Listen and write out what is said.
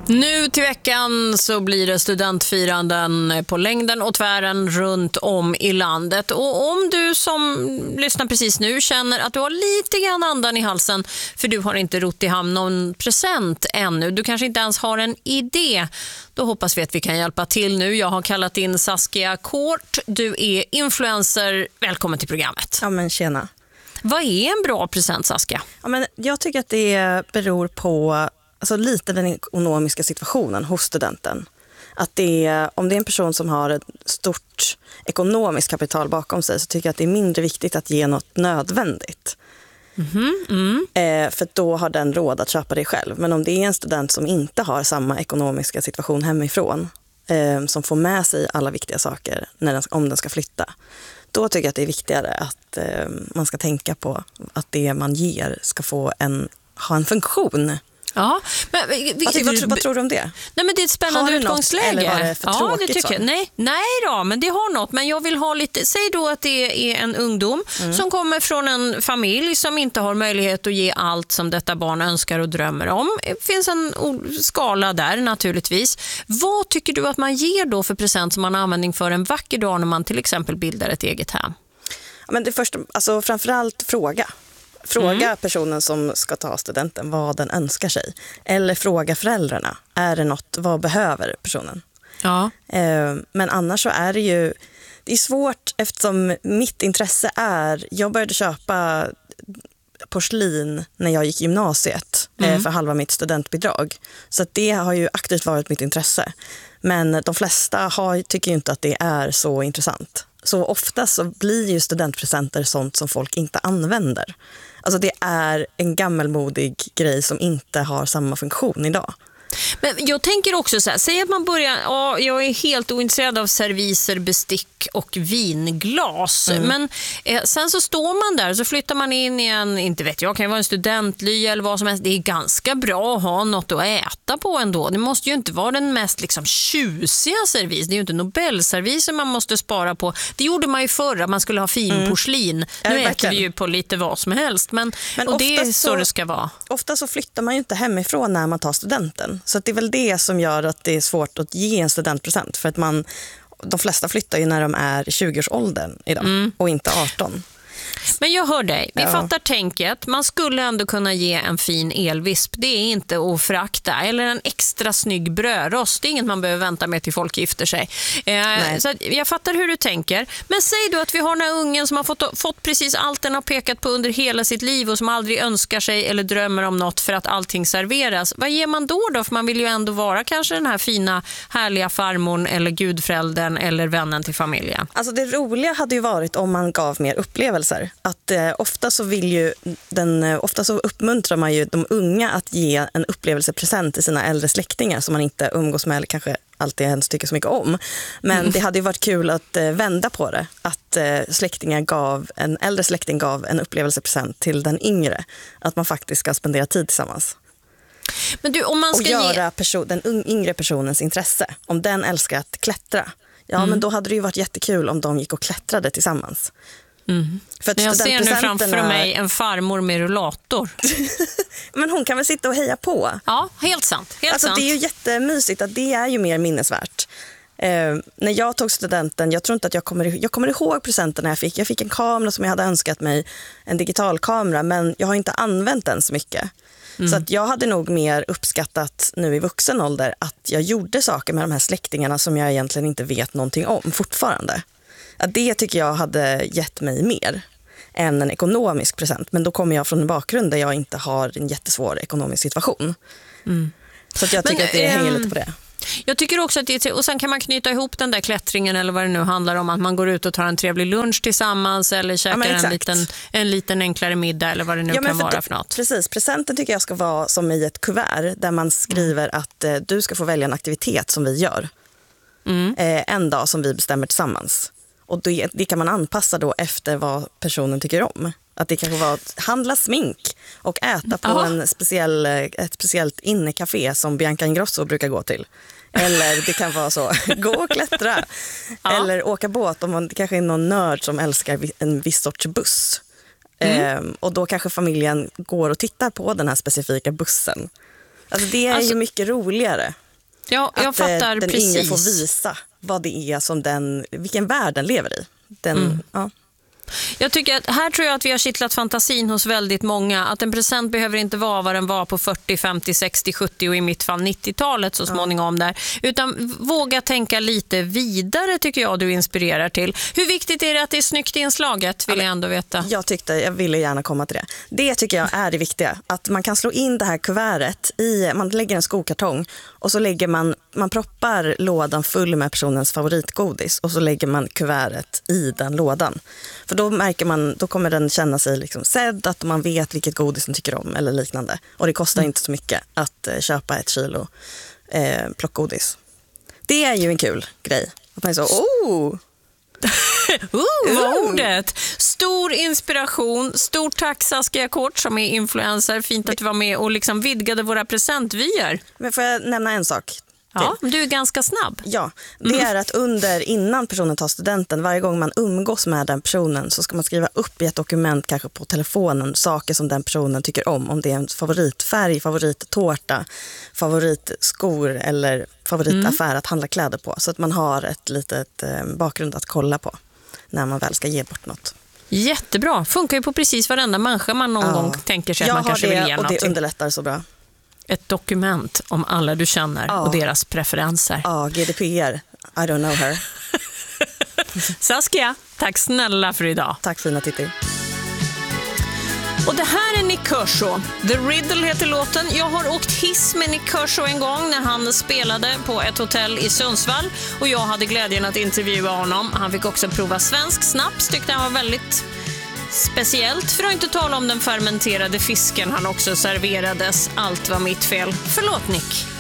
Nu till veckan så blir det studentfiranden på längden och tvären runt om i landet. Och om du som lyssnar precis nu känner att du har lite grann andan i halsen för du har inte rott i hamn någon present ännu, du kanske inte ens har en idé, då hoppas vi att vi kan hjälpa till nu. Jag har kallat in Saskia Kort. Du är influencer. Välkommen till programmet. Ja, men tjena. Vad är en bra present, Saskia? Ja, men jag tycker att det beror på lite den ekonomiska situationen hos studenten. Att om det är en person som har ett stort ekonomiskt kapital bakom sig, så tycker jag att det är mindre viktigt att ge något nödvändigt. För då har den råd att köpa det själv. Men om det är en student som inte har samma ekonomiska situation hemifrån, som får med sig alla viktiga saker om den ska flytta, då tycker jag att det är viktigare att man ska tänka på att det man ger ska ha en funktion. Ja, men vad tror du om det? Nej, men det är ett spännande utgångsläge. Eller var det för tråkigt? Det tycker jag. Nej då, men det har något. Men jag vill ha lite. Säg då att det är en ungdom som kommer från en familj som inte har möjlighet att ge allt som detta barn önskar och drömmer om. Det finns en skala där naturligtvis. Vad tycker du att man ger då för present som man har användning för en vacker dag när man till exempel bildar ett eget hem? Ja, men det första, framförallt Fråga personen som ska ta studenten vad den önskar sig. Eller fråga föräldrarna. Är det något, vad behöver personen? Ja. Men annars så är det är svårt, eftersom mitt intresse jag började köpa porslin när jag gick gymnasiet för halva mitt studentbidrag. Så att det har ju aktivt varit mitt intresse. Men de flesta tycker ju inte att det är så intressant. Så ofta så blir ju studentpresenter sånt som folk inte använder. Alltså det är en gammelmodig grej som inte har samma funktion idag. Men jag tänker också så här, säg att man börjar, jag är helt ointresserad av serviser, bestick och vinglas. Men sen så står man där och så flyttar man in i inte vet jag, kan det vara en studently eller vad som helst. Det är ganska bra att ha något att äta på ändå. Det måste ju inte vara den mest tjusiga servis. Det är ju inte Nobelserviser man måste spara på. Det gjorde man ju förr, att man skulle ha fin porslin. Nu äter vi ju på lite vad som helst. Men och det är så det ska vara. Ofta så flyttar man ju inte hemifrån när man tar studenten. Så att det är väl det som gör att det är svårt att ge en studentpresent. För att de flesta flyttar ju när de är 20-årsåldern idag och inte 18. Men jag hör dig. Vi fattar tänket. Man skulle ändå kunna ge en fin elvisp. Det är inte att förakta. Eller en extra snygg brödrost. Det är inget man behöver vänta med till folk gifter sig. Så jag fattar hur du tänker. Men säg då att vi har den här ungen som har fått precis allt den har pekat på under hela sitt liv och som aldrig önskar sig eller drömmer om något för att allting serveras. Vad ger man då? För man vill ju ändå vara kanske den här fina, härliga farmorn eller gudföräldern eller vännen till familjen. Alltså det roliga hade ju varit om man gav mer upplevelser. Att ofta så uppmuntrar man ju de unga att ge en upplevelsepresent till sina äldre släktingar som man inte umgås med eller kanske alltid ens tycker så mycket om. Men det hade ju varit kul att vända på det. Att en äldre släkting gav en upplevelsepresent till den yngre. Att man faktiskt ska spendera tid tillsammans. Men du, om man ska göra den yngre personens intresse. Om den älskar att klättra. Ja, men då hade det ju varit jättekul om de gick och klättrade tillsammans. För att jag ser nu framför mig en farmor med rullator. Men hon kan väl sitta och heja på. Ja, helt sant. Det är ju jättemysigt att det är ju mer minnesvärt. När jag tog studenten, jag tror inte att jag kommer ihåg presenten jag fick. Jag fick en kamera som jag hade önskat mig, en digital kamera, men jag har inte använt den så mycket. Så att jag hade nog mer uppskattat nu i vuxen ålder att jag gjorde saker med de här släktingarna som jag egentligen inte vet någonting om fortfarande. Ja, det tycker jag hade gett mig mer än en ekonomisk present. Men då kommer jag från en bakgrund där jag inte har en jättesvår ekonomisk situation. Så att jag tycker att det hänger lite på det. Jag tycker också att och sen kan man knyta ihop den där klättringen eller vad det nu handlar om, att man går ut och tar en trevlig lunch tillsammans eller käkar en liten enklare middag eller vad det nu kan vara för något. Precis, presenten tycker jag ska vara som i ett kuvert där man skriver att du ska få välja en aktivitet som vi gör. En dag som vi bestämmer tillsammans. Och det kan man anpassa då efter vad personen tycker om. Att det kanske var att handla smink och äta på ett speciellt innecafé som Bianca Ingrosso brukar gå till. Eller det kan vara så, gå och klättra. Eller åka båt om man kanske är någon nörd som älskar en viss sorts buss. Och då kanske familjen går och tittar på den här specifika bussen. Alltså det är ju mycket roligare. Ja, jag att fattar den precis. ingen får visa vad det är som vilken värld den lever i. Ja. Jag tycker att här tror jag att vi har kittlat fantasin hos väldigt många. Att en present behöver inte vara vad den var på 40, 50, 60, 70 och i mitt fall 90-talet så småningom där. Utan våga tänka lite vidare tycker jag du inspirerar till. Hur viktigt är det att det är snyggt inslaget vill jag ändå veta. Jag ville gärna komma till det. Det tycker jag är det viktiga. Att man kan slå in det här kuvertet man lägger en skokartong och så lägger man proppar lådan full med personens favoritgodis och så lägger man kuvertet i den lådan. För då märker man, då kommer den känna sig liksom sedd, att man vet vilket godis den tycker om eller liknande. Och det kostar inte så mycket att köpa 1 kilo plockgodis. Det är ju en kul grej. Att man är så, vad ordet. Stor inspiration. Stort tack Saskia Kort som är influencer. Fint att du var med och liksom vidgade våra presentvyer. Men får jag nämna en sak till? Ja, du är ganska snabb. Ja, det är att innan personen tar studenten, varje gång man umgås med den personen så ska man skriva upp i ett dokument, kanske på telefonen, saker som den personen tycker om det är en favoritfärg, favorittårta, favoritskor eller favoritaffär att handla kläder på. Så att man har ett litet bakgrund att kolla på när man väl ska ge bort något. Jättebra, funkar ju på precis varenda människa man någon gång tänker sig att man kanske vill ge någonting. Jag har det och det underlättar så bra. Ett dokument om alla du känner och deras preferenser. Ja, GDPR. I don't know her. Saskia, tack snälla för idag. Tack fina Titti. Och det här är Nick Kershaw. The Riddle heter låten. Jag har åkt hiss med Nick Kershaw en gång när han spelade på ett hotell i Sundsvall. Och jag hade glädjen att intervjua honom. Han fick också prova svensk snaps. Tyckte han var väldigt speciellt, för att inte tala om den fermenterade fisken han också serverades. Allt var mitt fel. Förlåt Nick.